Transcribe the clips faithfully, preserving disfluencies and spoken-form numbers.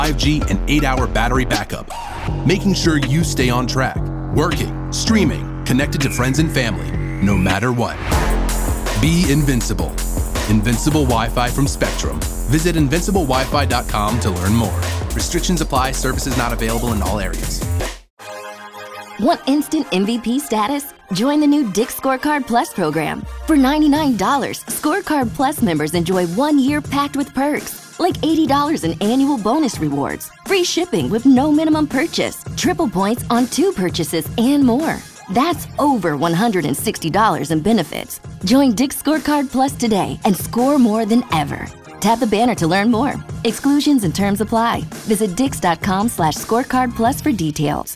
five G and eight hour battery backup, making sure you stay on track, working, streaming, connected to friends and family, no matter what. Be invincible. Invincible Wi-Fi from Spectrum. Visit invincible wi fi dot com to learn more. Restrictions apply. Services not available in all areas. Want instant M V P status? Join the new Dick's Scorecard Plus program. For ninety-nine dollars, Scorecard Plus members enjoy one year packed with perks, like eighty dollars in annual bonus rewards, free shipping with no minimum purchase, triple points on two purchases, and more. That's over one hundred sixty dollars in benefits. Join Dick's Scorecard Plus today and score more than ever. Tap the banner to learn more. Exclusions and terms apply. Visit dix.com slash scorecard plus for details.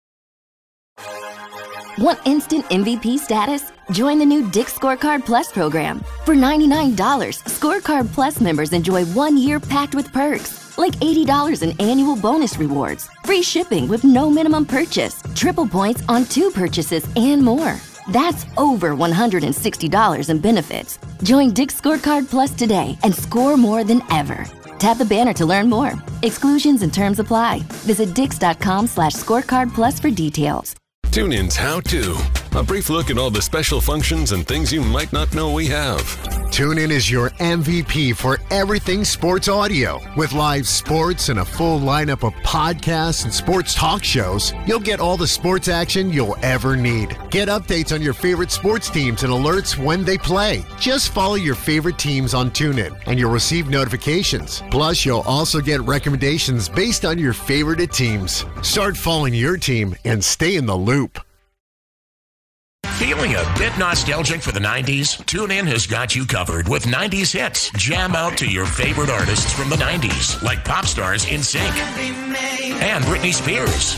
Want instant M V P status? Join the new Dick's Scorecard Plus program. For ninety-nine dollars, Scorecard Plus members enjoy one year packed with perks, like eighty dollars in annual bonus rewards, free shipping with no minimum purchase, triple points on two purchases, and more. That's over one hundred sixty dollars in benefits. Join Dick's Scorecard Plus today and score more than ever. Tap the banner to learn more. Exclusions and terms apply. Visit dix.com slash scorecard plus for details. TuneIn's How To. A brief look at all the special functions and things you might not know we have. TuneIn is your M V P for everything sports audio. With live sports and a full lineup of podcasts and sports talk shows, you'll get all the sports action you'll ever need. Get updates on your favorite sports teams and alerts when they play. Just follow your favorite teams on TuneIn and you'll receive notifications. Plus, you'll also get recommendations based on your favorite teams. Start following your team and stay in the loop. Feeling a bit nostalgic for the nineties? TuneIn has got you covered with nineties hits. Jam out to your favorite artists from the nineties, like pop stars NSYNC and Britney Spears,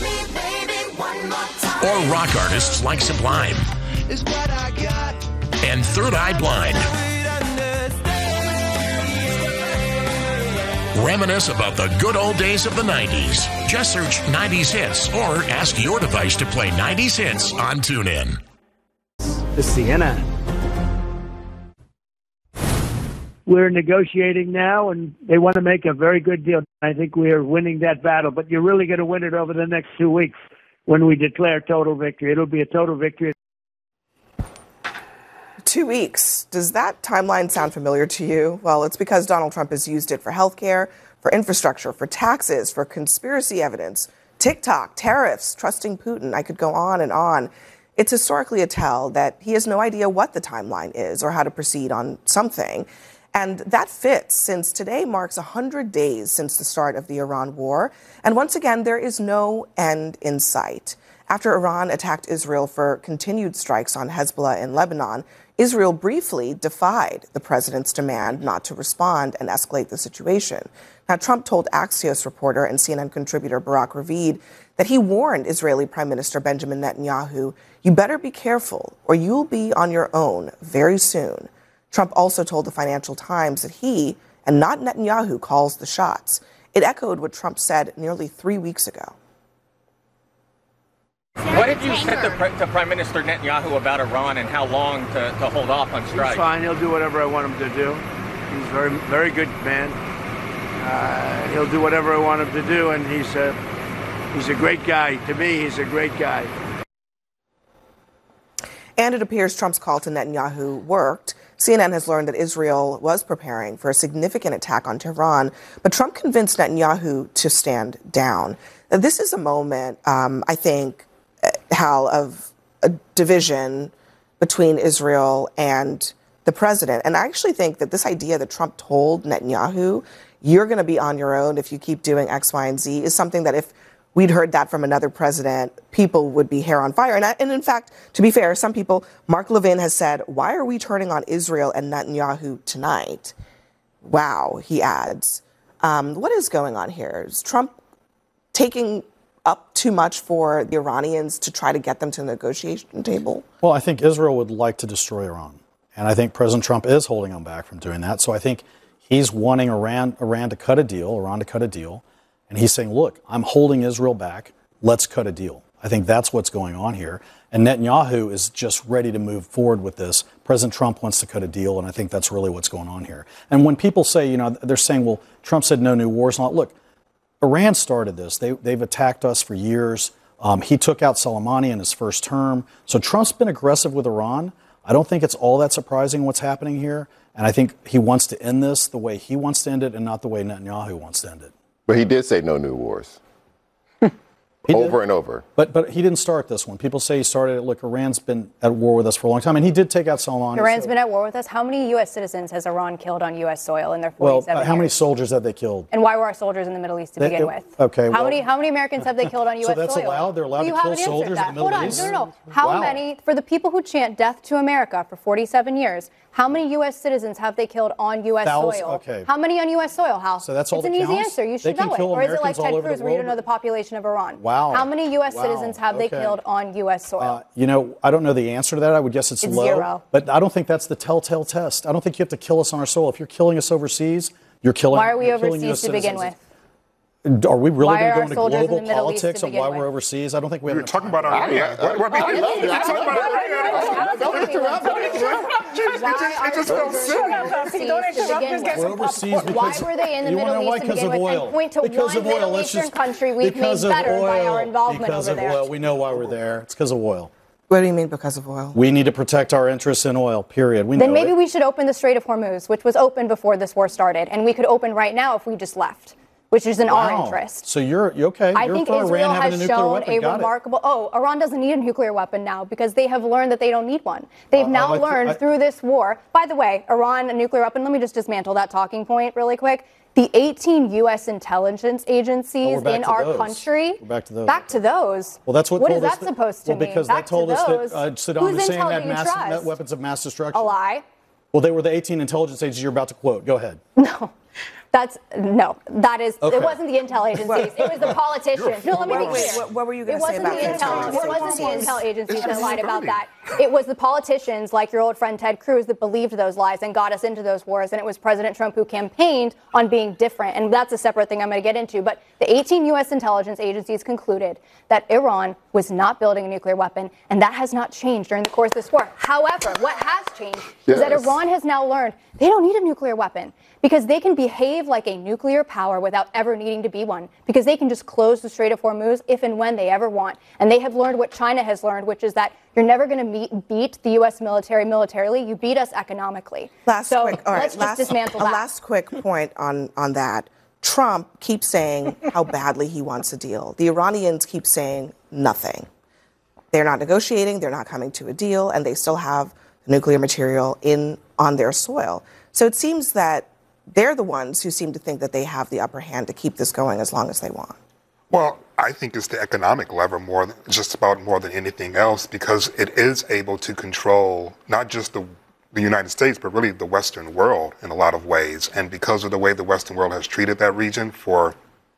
or rock artists like Sublime and Third Eye Blind. Reminisce about the good old days of the nineties. Just search nineties hits or ask your device to play nineties hits on TuneIn. The C N N. We're negotiating now, and they want to make a very good deal. I think we are winning that battle, but you're really going to win it over the next two weeks when we declare total victory. It'll be a total victory. Two weeks. Does that timeline sound familiar to you? Well, it's because Donald Trump has used it for health care, for infrastructure, for taxes, for conspiracy evidence, TikTok, tariffs, trusting Putin. I could go on and on. It's historically a tell that he has no idea what the timeline is or how to proceed on something. And that fits, since today marks one hundred days since the start of the Iran war. And once again, there is no end in sight. After Iran attacked Israel for continued strikes on Hezbollah in Lebanon, Israel briefly defied the president's demand not to respond and escalate the situation. Now, Trump told Axios reporter and C N N contributor Barak Ravid that he warned Israeli Prime Minister Benjamin Netanyahu, "You better be careful or you'll be on your own very soon." Trump also told the Financial Times that he, and not Netanyahu, calls the shots. It echoed what Trump said nearly three weeks ago. What did you say to, to Prime Minister Netanyahu about Iran and how long to, to hold off on strike? He's fine. He'll do whatever I want him to do. He's a very, very good man. Uh, he'll do whatever I want him to do, and he's a, he's a great guy. To me, he's a great guy. And it appears Trump's call to Netanyahu worked. C N N has learned that Israel was preparing for a significant attack on Tehran, but Trump convinced Netanyahu to stand down. Now, this is a moment, um, I think, Hal, of a division between Israel and the president. And I actually think that this idea that Trump told Netanyahu, you're going to be on your own if you keep doing X, Y, and Z, is something that if we'd heard that from another president, people would be hair on fire. And, I, and in fact, to be fair, some people, Mark Levin has said, why are we turning on Israel and Netanyahu tonight? Wow, he adds. Um, what is going on here? Is Trump taking up too much for the Iranians to try to get them to the negotiation table? Well, I think Israel would like to destroy Iran. And I think President Trump is holding them back from doing that. So I think he's wanting Iran, Iran to cut a deal, Iran to cut a deal. And he's saying, look, I'm holding Israel back. Let's cut a deal. I think that's what's going on here. And Netanyahu is just ready to move forward with this. President Trump wants to cut a deal, and I think that's really what's going on here. And when people say, you know, they're saying, well, Trump said no new wars. Not, look, Iran started this. They, they've attacked us for years. Um, he took out Soleimani in his first term. So Trump's been aggressive with Iran. I don't think it's all that surprising what's happening here. And I think he wants to end this the way he wants to end it and not the way Netanyahu wants to end it. But he did say no new wars. Over and over. But but he didn't start this one. People say he started it. Look, Iran's been at war with us for a long time, and he did take out Soleimani. Iran's so. been at war with us. How many U S citizens has Iran killed on U S soil in their Well, forty-seven uh, how years? many soldiers have they killed? And why were our soldiers in the Middle East to They- begin it- with? okay, How well- many how many Americans have they killed on U S So that's soil? allowed? They're allowed Do to you kill have an answer soldiers in that? the Middle Hold on. East? No, no, no. How Wow. many, for the people who chant death to America for forty-seven years, how many U S citizens have they killed on U S Thousands? soil? Okay. How many on U S soil, Hal? So that's all It's that an easy counts? answer. You They should can know it. kill Or is it like Americans all Ted over the Cruz where you don't world. know the population of Iran? Wow. How many U S Wow. citizens have they Okay. killed on U S soil? Uh, you know, I don't know the answer to that. I would guess it's, It's low. zero. But I don't think that's the telltale test. I don't think you have to kill us on our soil. If you're killing us overseas, you're killing. Why are we you're killing U S overseas to begin citizens. with? Are we really Why going are to go our into soldiers in global the Middle East politics to on why begin we're with? overseas? I don't think we have. We were talking about Iran. Yeah. What- what- I love we that. were talking about Iran. Don't interrupt. Don't interrupt. It just felt silly. Don't interrupt. We're overseas Why because were they in the you wanna Middle know why? East to Because begin of with? oil. And point to Because one of oil. Middle Let's Eastern just- country we've made because of better by oil. our involvement Because over of there. oil. We know why we're there. It's because of oil. What do you mean because of oil? We need to protect our interests in oil, period. We Then know maybe it. we should open the Strait of Hormuz, which was open before this war started, and we could open right now if we just left, which is in our Wow. interest. So you're you okay. I you're think for Israel Iran having has a nuclear shown weapon. a Got it. remarkable. Oh, Iran doesn't need a nuclear weapon now because they have learned that they don't need one. They've Uh, now I th- learned I- through this war. By the way, Iran, a nuclear weapon. Let me just dismantle that talking point really quick. The eighteen U S intelligence Oh, we're agencies back in to our those. country. We're back to those. Back to those. Well, that's what. What told is us that supposed to well, mean? because Back that told to us those. that uh, Saddam Whose Hussein intel had do you mass, trust? weapons of mass destruction. A lie. Well, they were the eighteen intelligence agencies you're about to quote. Go ahead. No. That's no. That is. Okay. It wasn't the intel agencies. It was the politicians. No, let me be Wait, clear. wait, what, what were you going It to say wasn't about the the intel. intelligence It wasn't the agencies? intel agencies It's that lied about early. that. It was the politicians, like your old friend Ted Cruz, that believed those lies and got us into those wars. And it was President Trump who campaigned on being different. And that's a separate thing I'm going to get into. But the eighteen U S intelligence agencies concluded that Iran was not building a nuclear weapon, and that has not changed during the course of this war. However, what has changed is that Yes. Iran has now learned they don't need a nuclear weapon because they can behave like a nuclear power without ever needing to be one, because they can just close the Strait of Hormuz if and when they ever want. And they have learned what China has learned, which is that you're never going to beat the U S military militarily. You beat us economically. Last so quick, all right, let's last, just dismantle a that. last quick point on, on that. Trump keeps saying how badly he wants a deal. The Iranians keep saying nothing. They're not negotiating, they're not coming to a deal, and they still have nuclear material in on their soil. So it seems that they're the ones who seem to think that they have the upper hand to keep this going as long as they want. Well, I think it's the economic lever more than, just about more than anything else, because it is able to control not just the, the United States, but really the Western world in a lot of ways. And because of the way the Western world has treated that region for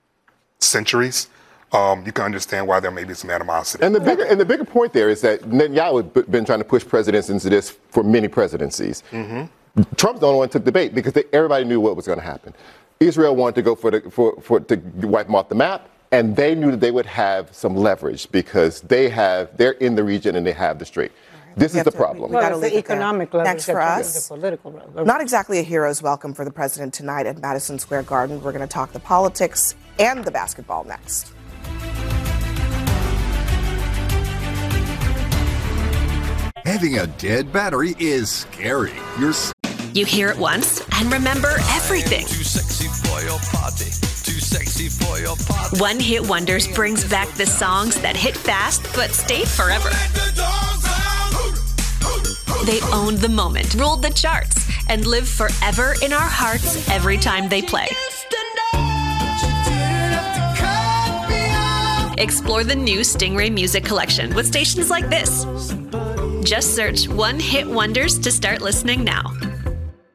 centuries, um, you can understand why there may be some animosity. And the bigger and the bigger point there is that Netanyahu has been trying to push presidents into this for many presidencies. Mm-hmm. Trump's the only one who took the bait because they, everybody knew what was going to happen. Israel wanted to go for the for, for to wipe them off the map, and they knew that they would have some leverage because they have they're in the region and they have the strait. This We is have the to- problem. we gotta Well, leave the it there. economic leverage Next for that us, the political leverage. not exactly a hero's welcome for the president tonight at Madison Square Garden. We're going to talk the politics and the basketball next. Having a dead battery is scary. You're s- You hear it once and remember everything. Too sexy for your party. Too sexy for your party. One Hit Wonders brings back the songs that hit fast but stay forever. They owned the moment, ruled the charts, and live forever in our hearts every time they play. Explore the new Stingray Music Collection with stations like this. Just search One Hit Wonders to start listening now.